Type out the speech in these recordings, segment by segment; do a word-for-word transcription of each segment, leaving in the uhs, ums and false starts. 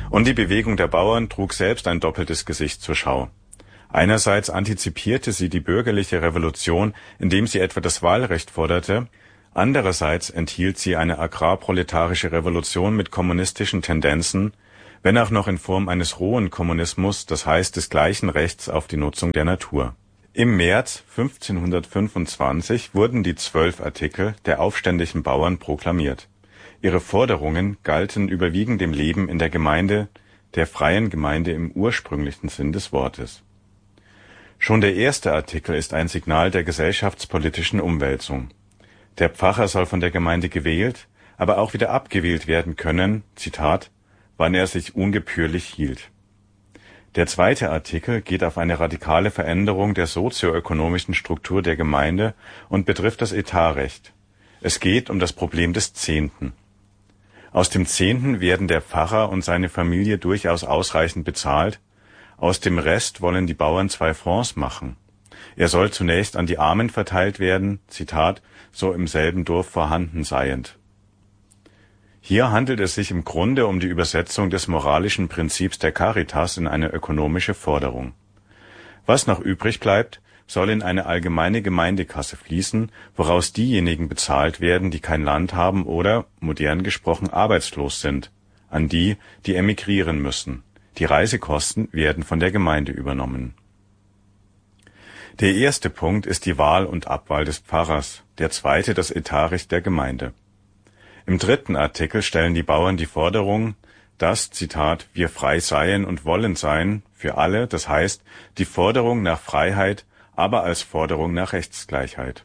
Und die Bewegung der Bauern trug selbst ein doppeltes Gesicht zur Schau. Einerseits antizipierte sie die bürgerliche Revolution, indem sie etwa das Wahlrecht forderte, andererseits enthielt sie eine agrarproletarische Revolution mit kommunistischen Tendenzen, wenn auch noch in Form eines rohen Kommunismus, das heißt des gleichen Rechts auf die Nutzung der Natur. Im März fünfzehnhundertfünfundzwanzig wurden die zwölf Artikel der aufständischen Bauern proklamiert. Ihre Forderungen galten überwiegend dem Leben in der Gemeinde, der freien Gemeinde im ursprünglichen Sinn des Wortes. Schon der erste Artikel ist ein Signal der gesellschaftspolitischen Umwälzung. Der Pfarrer soll von der Gemeinde gewählt, aber auch wieder abgewählt werden können, Zitat, wann er sich ungebührlich hielt. Der zweite Artikel geht auf eine radikale Veränderung der sozioökonomischen Struktur der Gemeinde und betrifft das Etatrecht. Es geht um das Problem des Zehnten. Aus dem Zehnten werden der Pfarrer und seine Familie durchaus ausreichend bezahlt, aus dem Rest wollen die Bauern zwei Fonds machen. Er soll zunächst an die Armen verteilt werden, Zitat, so im selben Dorf vorhanden seiend. Hier handelt es sich im Grunde um die Übersetzung des moralischen Prinzips der Caritas in eine ökonomische Forderung. Was noch übrig bleibt, soll in eine allgemeine Gemeindekasse fließen, woraus diejenigen bezahlt werden, die kein Land haben oder, modern gesprochen, arbeitslos sind, an die, die emigrieren müssen. Die Reisekosten werden von der Gemeinde übernommen. Der erste Punkt ist die Wahl und Abwahl des Pfarrers, der zweite das Etatrecht der Gemeinde. Im dritten Artikel stellen die Bauern die Forderung, dass, Zitat, wir frei seien und wollen sein, für alle, das heißt, die Forderung nach Freiheit, aber als Forderung nach Rechtsgleichheit.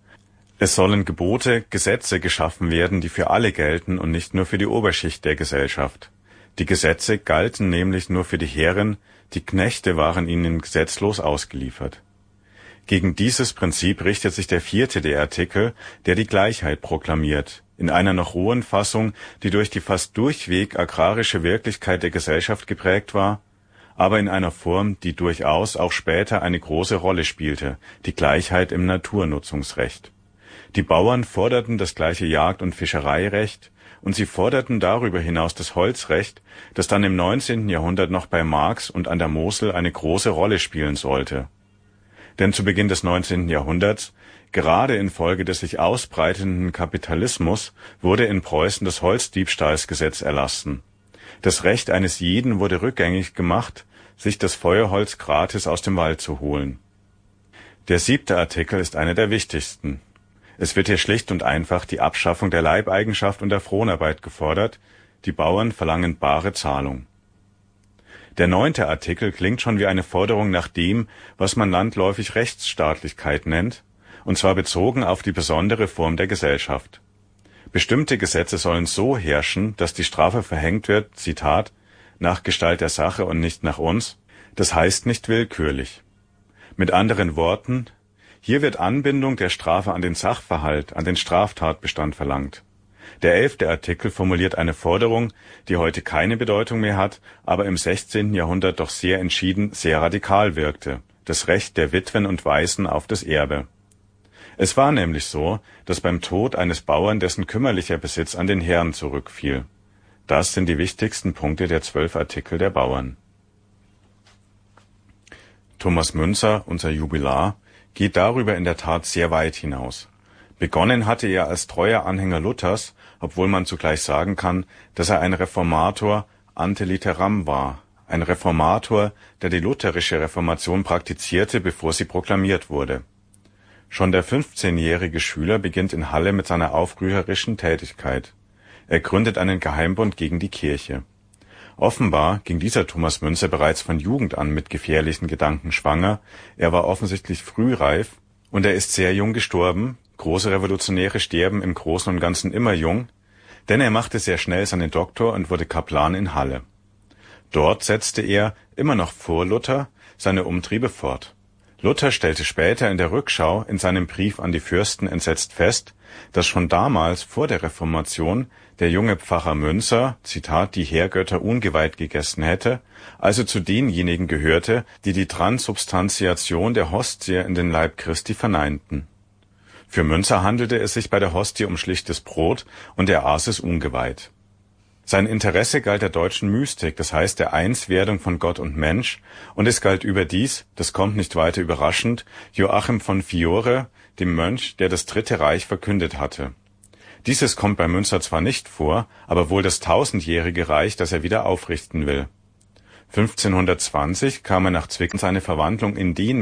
Es sollen Gebote, Gesetze geschaffen werden, die für alle gelten und nicht nur für die Oberschicht der Gesellschaft. Die Gesetze galten nämlich nur für die Herren, die Knechte waren ihnen gesetzlos ausgeliefert. Gegen dieses Prinzip richtet sich der vierte der Artikel, der die Gleichheit proklamiert, in einer noch rohen Fassung, die durch die fast durchweg agrarische Wirklichkeit der Gesellschaft geprägt war, aber in einer Form, die durchaus auch später eine große Rolle spielte, die Gleichheit im Naturnutzungsrecht. Die Bauern forderten das gleiche Jagd- und Fischereirecht, und sie forderten darüber hinaus das Holzrecht, das dann im neunzehnten Jahrhundert noch bei Marx und an der Mosel eine große Rolle spielen sollte. Denn zu Beginn des neunzehnten Jahrhunderts, gerade infolge des sich ausbreitenden Kapitalismus, wurde in Preußen das Holzdiebstahlsgesetz erlassen. Das Recht eines jeden wurde rückgängig gemacht, sich das Feuerholz gratis aus dem Wald zu holen. Der siebte Artikel ist einer der wichtigsten. Es wird hier schlicht und einfach die Abschaffung der Leibeigenschaft und der Fronarbeit gefordert, die Bauern verlangen bare Zahlung. Der neunte Artikel klingt schon wie eine Forderung nach dem, was man landläufig Rechtsstaatlichkeit nennt, und zwar bezogen auf die besondere Form der Gesellschaft. Bestimmte Gesetze sollen so herrschen, dass die Strafe verhängt wird, Zitat, nach Gestalt der Sache und nicht nach uns, das heißt nicht willkürlich. Mit anderen Worten, hier wird Anbindung der Strafe an den Sachverhalt, an den Straftatbestand verlangt. Der elfte Artikel formuliert eine Forderung, die heute keine Bedeutung mehr hat, aber im sechzehnten Jahrhundert doch sehr entschieden, sehr radikal wirkte: das Recht der Witwen und Waisen auf das Erbe. Es war nämlich so, dass beim Tod eines Bauern dessen kümmerlicher Besitz an den Herrn zurückfiel. Das sind die wichtigsten Punkte der zwölf Artikel der Bauern. Thomas Müntzer, unser Jubilar, geht darüber in der Tat sehr weit hinaus. Begonnen hatte er als treuer Anhänger Luthers, obwohl man zugleich sagen kann, dass er ein Reformator ante litteram war, ein Reformator, der die lutherische Reformation praktizierte, bevor sie proklamiert wurde. Schon der fünfzehnjährige Schüler beginnt in Halle mit seiner aufrührerischen Tätigkeit. Er gründet einen Geheimbund gegen die Kirche. Offenbar ging dieser Thomas Müntzer bereits von Jugend an mit gefährlichen Gedanken schwanger, er war offensichtlich frühreif und er ist sehr jung gestorben. Große Revolutionäre sterben im Großen und Ganzen immer jung, denn er machte sehr schnell seinen Doktor und wurde Kaplan in Halle. Dort setzte er, immer noch vor Luther, seine Umtriebe fort. Luther stellte später in der Rückschau in seinem Brief an die Fürsten entsetzt fest, dass schon damals vor der Reformation der junge Pfarrer Müntzer, Zitat, die Heergötter ungeweiht gegessen hätte, also zu denjenigen gehörte, die die Transubstantiation der Hostie in den Leib Christi verneinten. Für Müntzer handelte es sich bei der Hostie um schlichtes Brot und er aß es ungeweiht. Sein Interesse galt der deutschen Mystik, das heißt der Einswerdung von Gott und Mensch, und es galt überdies, das kommt nicht weiter überraschend, Joachim von Fiore, dem Mönch, der das Dritte Reich verkündet hatte. Dieses kommt bei Müntzer zwar nicht vor, aber wohl das tausendjährige Reich, das er wieder aufrichten will. fünfzehnhundertzwanzig kam er nach Zwickau. Seine Verwandlung in den